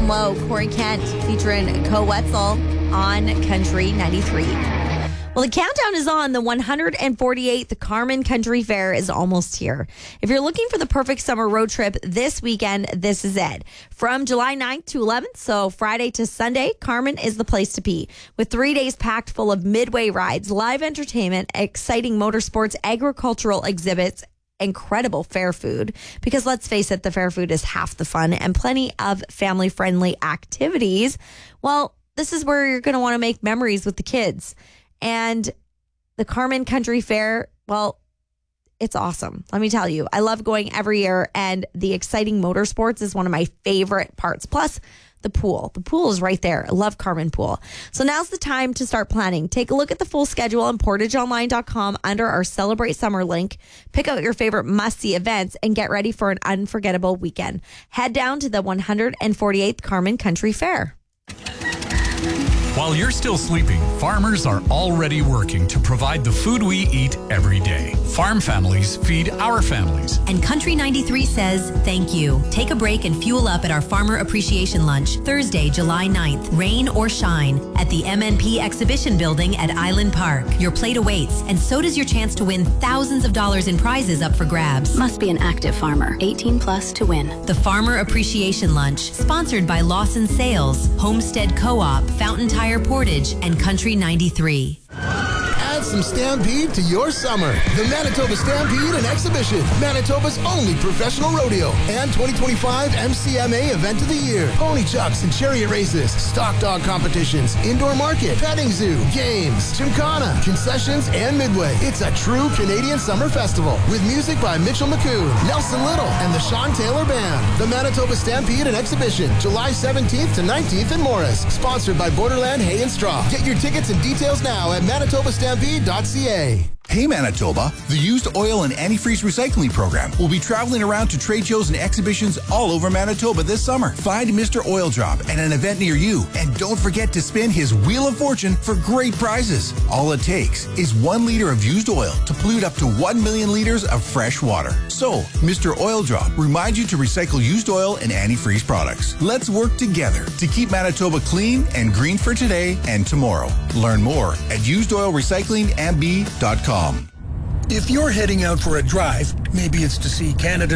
Low, Corey Kent featuring Co Wetzel on Country 93. Well, the countdown is on. The 148th Carman Country Fair is almost here. If you're looking for the perfect summer road trip this weekend, this is it. From July 9th to 11th, so Friday to Sunday, Carman is the place to be. With 3 days packed full of midway rides, live entertainment, exciting motorsports, agricultural exhibits, incredible fair food, because let's face it, the fair food is half the fun, and plenty of family-friendly activities. Well, this is where you're going to want to make memories with the kids. And the Carman Country Fair, well, it's awesome. Let me tell you, I love going every year, and the exciting motorsports is one of my favorite parts. Plus, the pool. The pool is right there. I love Carman Pool. So now's the time to start planning. Take a look at the full schedule on portageonline.com under our Celebrate Summer link. Pick out your favorite must-see events and get ready for an unforgettable weekend. Head down to the 148th Carman Country Fair. While you're still sleeping, farmers are already working to provide the food we eat every day. Farm families feed our families. And Country 93 says thank you. Take a break and fuel up at our Farmer Appreciation Lunch, Thursday, July 9th, rain or shine, at the MNP Exhibition Building at Island Park. Your plate awaits, and so does your chance to win thousands of dollars in prizes up for grabs. Must be an active farmer, 18 plus to win. The Farmer Appreciation Lunch, sponsored by Lawson Sales, Homestead Co-op, Fountain Tire Portage, and Country 93. Add some Stampede to your summer. The Manitoba Stampede and Exhibition, Manitoba's only professional rodeo and 2025 MCMA Event of the Year. Pony chucks and chariot races, stock dog competitions, indoor market, petting zoo, games, gymkhana, concessions, and midway. It's a true Canadian summer festival with music by Mitchell McCoon, Nelson Little, and the Sean Taylor Band. The Manitoba Stampede and Exhibition, July 17th to 19th in Morris. Sponsored by Borderland Hay and Straw. Get your tickets and details now at manitobastampede.ca. Hey Manitoba, the Used Oil and Antifreeze Recycling Program will be traveling around to trade shows and exhibitions all over Manitoba this summer. Find Mr. Oil Drop at an event near you, and don't forget to spin his Wheel of Fortune for great prizes. All it takes is 1 liter of used oil to pollute up to 1 million liters of fresh water. So, Mr. Oil Drop reminds you to recycle used oil and antifreeze products. Let's work together to keep Manitoba clean and green for today and tomorrow. Learn more at usedoilrecyclingmb.com. If you're heading out for a drive, maybe it's to see Canada